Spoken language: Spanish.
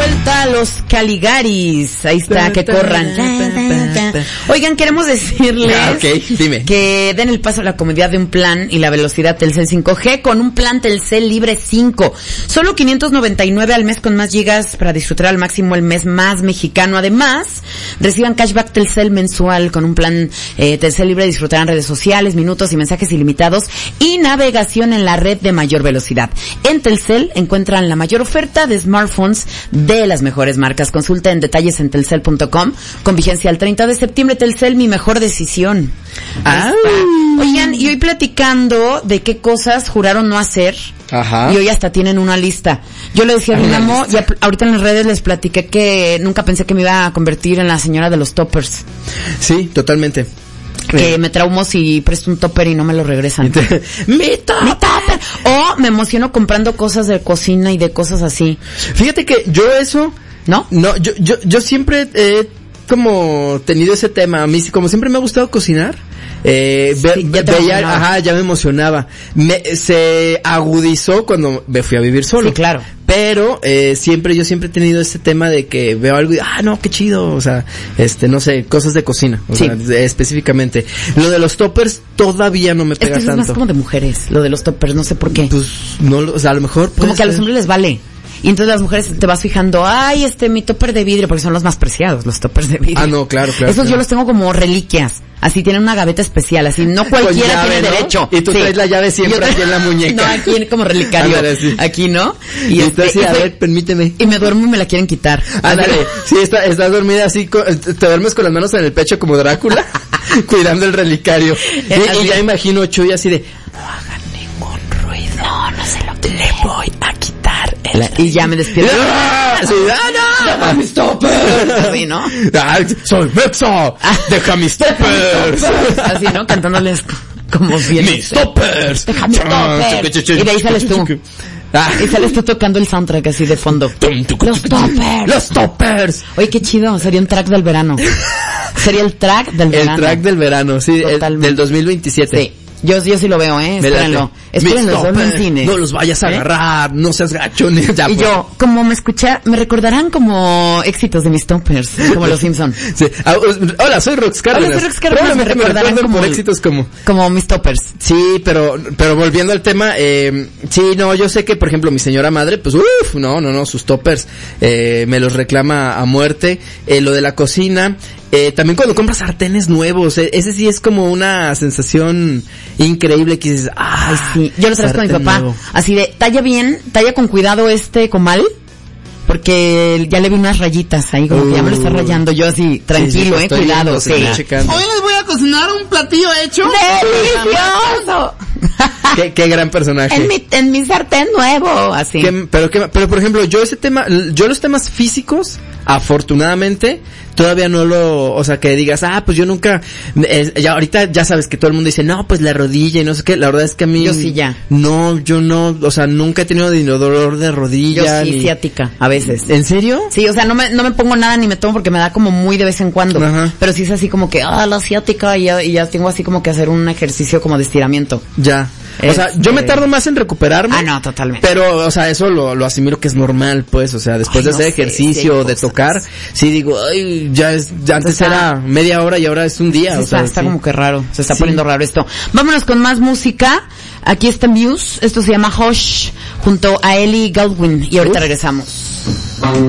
vuelta a los Caligaris. Ahí está, que corran. Oigan, queremos decirles que den el paso a la comodidad de un plan y la velocidad Telcel 5G con un plan Telcel Libre 5. Solo 599 al mes con más gigas para disfrutar al máximo el mes más mexicano. Además, reciban cashback Telcel mensual con un plan Telcel Libre. Disfrutarán redes sociales, minutos y mensajes ilimitados y navegación en la red de mayor velocidad. En Telcel encuentran la mayor oferta de smartphones de las mejores marcas. Consulta en detalles en telcel.com con vigencia al 30 de septiembre. Telcel, mi mejor decisión. Oigan, y hoy platicando de qué cosas juraron no hacer. Ajá. Y hoy hasta tienen una lista. Yo le decía a Dinamo, y ahorita en las redes les platiqué que nunca pensé que me iba a convertir en la señora de los toppers. Sí, totalmente. Que me traumo si presto un topper y no me lo regresan. ¡Mi topper! O me emociono comprando cosas de cocina y de cosas así. Fíjate que yo eso... ¿No? No, yo siempre he como tenido ese tema. A mí, como siempre me ha gustado cocinar, ya me emocionaba. Se agudizó cuando me fui a vivir solo. Sí, claro. Pero yo siempre he tenido ese tema de que veo algo y no, qué chido, o sea, no sé, cosas de cocina, o sea, específicamente. Lo de los toppers todavía no me pega tanto. Es más como de mujeres, lo de los toppers, no sé por qué. Pues no, o sea, a lo mejor como que a los hombres les vale. Y entonces las mujeres te vas fijando, mi topper de vidrio, porque son los más preciados, los toppers de vidrio. No, claro. Esos yo los tengo como reliquias. Así tienen una gaveta especial, así no cualquiera llave, tiene derecho. Y tú traes la llave siempre aquí en la muñeca. No, aquí como relicario. Aquí, ¿no? Y entonces, a ver, permíteme. Y me duermo y me la quieren quitar. Ándale. Sí, estás dormida así, te duermes con las manos en el pecho como Drácula, cuidando el relicario. Y ya imagino Chuy así de, no hagan ningún ruido. No se lo le voy a quitar y ya me despierto. ¡Deja mis toppers! Así, ¿no? ¡Soy Mexa! ¡Deja mis toppers! Así, ¿no? Cantándoles como bien. ¡Mis toppers! ¡Deja mis toppers! Y de ahí sales tú. Y sales tú tocando el soundtrack así de fondo. ¡Los toppers! ¡Los toppers! Oye, qué chido. Sería un track del verano. Sería el track del verano. El track del verano, sí. Del 2027. Sí. Yo sí lo veo, espérenlo. Espérenlo en cine. No los vayas a agarrar, no seas gacho. Y yo, como me recordarán como éxitos de mis toppers, como los Simpson. Sí. Hola, soy Rox Cárdenas. Me recordarán como éxitos como mis toppers. Sí, pero volviendo al tema, yo sé que, por ejemplo, mi señora madre, pues, sus toppers, me los reclama a muerte. Lo de la cocina, también cuando compras sartenes nuevos, ese sí es como una sensación increíble que dices, sí. Yo lo traigo con mi papá, nuevo. Así de, talla con cuidado comal, porque ya le vi unas rayitas ahí, como que ya me lo está rayando. Yo así, tranquilo, cuidado. Sí. Hoy les voy a cocinar un platillo hecho. ¡Delicioso! Qué gran personaje. En mi sartén nuevo, así. Pero por ejemplo, yo los temas físicos, afortunadamente, todavía no o sea, que digas, pues yo nunca, ya ahorita ya sabes que todo el mundo dice, no, pues la rodilla y no sé qué, la verdad es que a mí. Yo sí ya. No, yo no, o sea, nunca he tenido dolor de rodilla. Yo sí, ciática, a veces. ¿En serio? Sí, o sea, no me pongo nada ni me tomo porque me da como muy de vez en cuando. Ajá. Pero sí es así como que, la ciática y ya tengo así como que hacer un ejercicio como de estiramiento. Ya. O sea, yo me tardo más en recuperarme. No, totalmente. Pero, o sea, eso lo asimilo que es normal, pues, o sea, después de hacer ejercicio, de tocar, sí digo, antes era media hora y ahora es un día, sí, está como que raro, se está poniendo raro esto. Vámonos con más música. Aquí está Muse, esto se llama Hush, junto a Ellie Goulding, y ahorita regresamos.